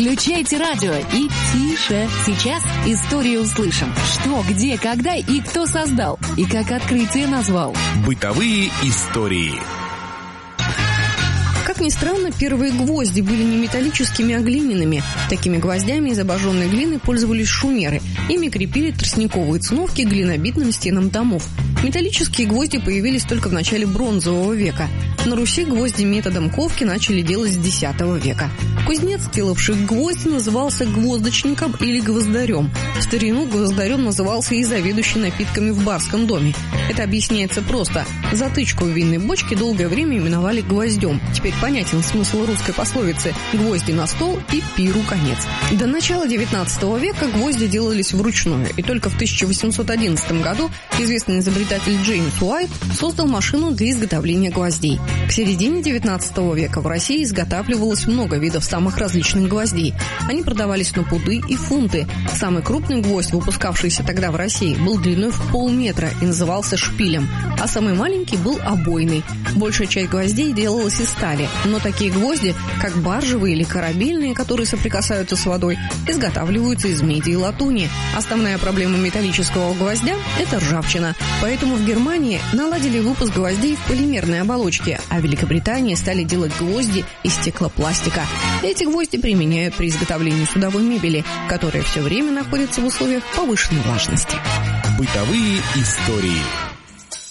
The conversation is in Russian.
Включайте радио и тише. Сейчас историю услышим. Что, где, когда и кто создал. И как открытие назвал. Бытовые истории. Как ни странно, первые гвозди были не металлическими, а глиняными. Такими гвоздями из обожженной глины пользовались шумеры. Ими крепили тростниковые циновки к глинобитным стенам домов. Металлические гвозди появились только в начале бронзового века. На Руси гвозди методом ковки начали делать с X века. Кузнец, делавший гвозди, назывался гвоздочником или гвоздарем. В старину гвоздарем назывался и заведующий напитками в барском доме. Это объясняется просто. Затычку в винной бочке долгое время именовали гвоздем. Теперь понятен смысл русской пословицы «гвозди на стол» и «пиру конец». До начала XIX века гвозди делались вручную, и только в 1811 году известный изобретатель Джеймс Уайт создал машину для изготовления гвоздей. К середине XIX века в России изготавливалось много видов самых различных гвоздей. Они продавались на пуды и фунты. Самый крупный гвоздь, выпускавшийся тогда в России, был длиной в полметра и назывался шпилем, а самый маленький был обойный. Большая часть гвоздей делалась из стали, но такие гвозди, как баржевые или корабельные, которые соприкасаются с водой, изготавливаются из меди и латуни. Основная проблема металлического гвоздя – это ржавчина. Поэтому в Германии наладили выпуск гвоздей в полимерной оболочке, а в Великобритании стали делать гвозди из стеклопластика. Эти гвозди применяют при изготовлении судовой мебели, которая все время находится в условиях повышенной влажности. Бытовые истории.